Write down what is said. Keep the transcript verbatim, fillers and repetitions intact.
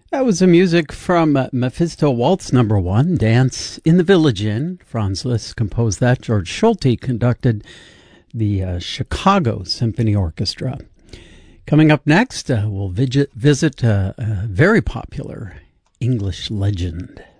That was the music from uh, Mephisto Waltz Number One, Dance in the Village Inn. Franz Liszt composed that. George Solti conducted the uh, Chicago Symphony Orchestra. Coming up next, uh, we'll visit, visit uh, a very popular English legend.